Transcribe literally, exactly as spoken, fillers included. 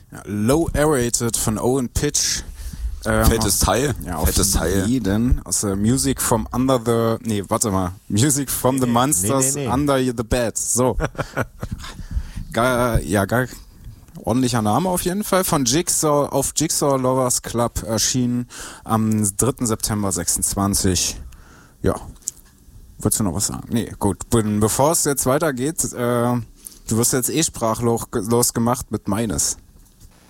Ja, Low Aerated von Owen Pitch. Ähm, Fettes Teil. Ja, Fettes auf Teil. jeden. Aus der Music from Under the... Nee, warte mal. Music from nee, the nee, Monsters nee, nee, nee. Under the Bed. So. gar, ja, gar ordentlicher Name auf jeden Fall. Von Jigsaw auf Jigsaw Lovers Club erschienen am dritten September sechsundzwanzig. Ja. Wolltest du noch was sagen? Nee, gut. Bevor es jetzt weitergeht, äh, du wirst jetzt eh sprachlos gemacht mit meines.